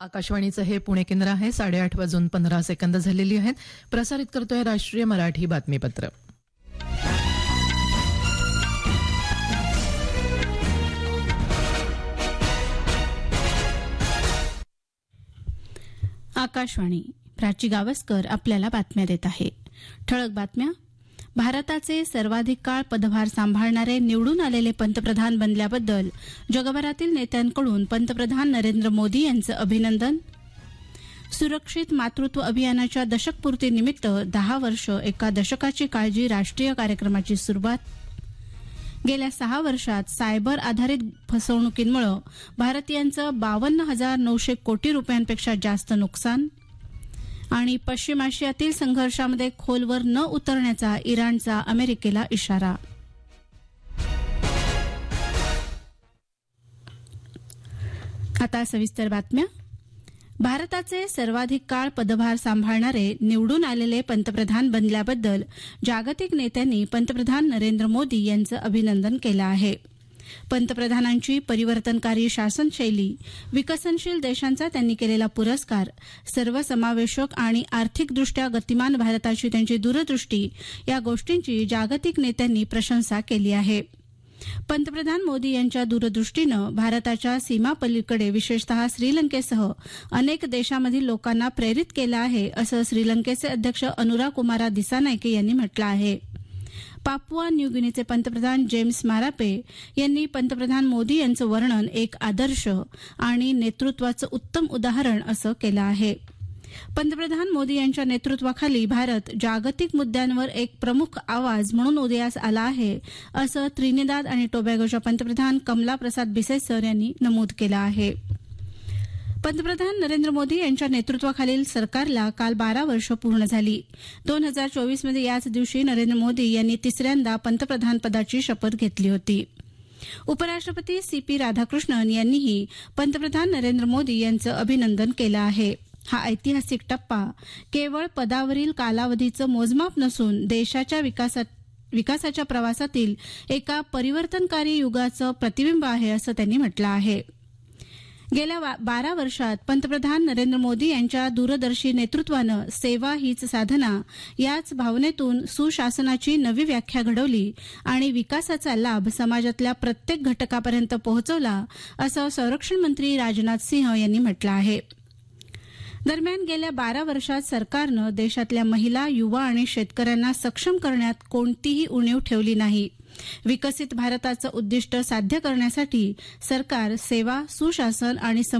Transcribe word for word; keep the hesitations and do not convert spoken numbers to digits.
आकाशवाणीचं हे पुणे केंद्र आहे. साडेआठ वाजून पंधरा सेकंद झालेली आहेत. प्रसारित करतोय राष्ट्रीय मराठी बातमीपत्र. आकाशवाणी. प्राची गावस्कर आपल्याला बातम्या देत आहे. ठळक बातम्या. भारताचे सर्वाधिक काळ पदभार सांभाळणारे निवडून आलेले पंतप्रधान बनल्याबद्दल जगभरातील नेत्यांकडून पंतप्रधान नरेंद्र मोदी यांचं अभिनंदन. सुरक्षित मातृत्व अभियानाच्या दशकपूर्तीनिमित्त दहा वर्ष एका दशकाची काळजी राष्ट्रीय कार्यक्रमाची सुरुवात. गेल्या सहा वर्षात सायबर आधारित फसवणुकींमुळे भारतीयांचं बावन्न हजार नऊशे कोटी रुपयांपेक्षा जास्त नुकसान. आणि पश्चिम आशियातील संघर्षामध्ये खोलवर न उतरण्याचा इराणचा अमेरिकेला इशारा. आता सविस्तर बातम्या. भारताचे सर्वाधिक काळ पदभार सांभाळणारे निवडून आलेले पंतप्रधान बनल्याबद्दल जागतिक नेत्यांनी पंतप्रधान नरेंद्र मोदी यांचं अभिनंदन केलं आहे. पंतप्रधानांची परिवर्तनकारी शासनशैली, विकसनशील देशांचा त्यांनी केलेला पुरस्कार, सर्वसमावेशक आणि आर्थिकदृष्ट्या गतिमान भारताची त्यांची दूरदृष्टी या गोष्टींची जागतिक नेत्यांनी प्रशंसा केली आहे. पंतप्रधान मोदी यांच्या दूरदृष्टीनं भारताच्या सीमापलीकडे विशेषतः श्रीलंकेसह अनेक देशांमधील लोकांना प्रेरित केलं आहे, असं श्रीलंकेचे अध्यक्ष अनुराकुमारा दिसानायके यांनी म्हटलं आहे. पापुआ न्यू गिनीचे पंतप्रधान जेम्स मारापे यांनी पंतप्रधान मोदी यांचं वर्णन एक आदर्श आणि नेतृत्वाचं उत्तम उदाहरण असं केलं आहे. पंतप्रधान मोदी यांच्या नेतृत्वाखाली भारत जागतिक मुद्द्यांवर एक प्रमुख आवाज म्हणून उदयास आला आहे, असं त्रिनिदाद आणि टोबॅगोच्या पंतप्रधान कमला प्रसाद बिसेसर यांनी नमूद केलं आहे. पंतप्रधान नरेंद्र मोदी यांच्या नेतृत्वाखालील सरकारला काल बारा वर्ष पूर्ण झाली. दोन हजार चोवीसमध्ये याच दिवशी नरेंद्र मोदी यांनी तिसऱ्यांदा पंतप्रधान पदाची शपथ घेतली होती. उपराष्ट्रपती सी पी राधाकृष्णन यांनीही पंतप्रधान नरेंद्र मोदी यांचं अभिनंदन केलं आहे. हा ऐतिहासिक टप्पा केवळ पदावरील कालावधीचं मोजमाप नसून देशाच्या विकासाच्या प्रवासातील एका परिवर्तनकारी युगाचं प्रतिबिंब आहे, असं त्यांनी म्हटलं आहे. गेल्या बारा वर्षात पंतप्रधान नरेंद्र मोदी यांच्या दूरदर्शी नेतृत्वानं सेवा हीच साधना याच भावनेतून सुशासनाची नवी व्याख्या घडवली आणि विकासाचा लाभ समाजातल्या प्रत्येक घटकापर्यंत पोहोचवला, असं संरक्षण मंत्री राजनाथ सिंह यांनी म्हटलं आहे. दरम्यान गेल्या बारा वर्षात सरकारनं देशातल्या महिला, युवा आणि शेतकऱ्यांना सक्षम करण्यात कोणतीही उणीव ठेवली नाही. विकसित भारताचं उद्दिष्ट साध्य करण्यासाठी सरकार सेवा, सुशासन आणि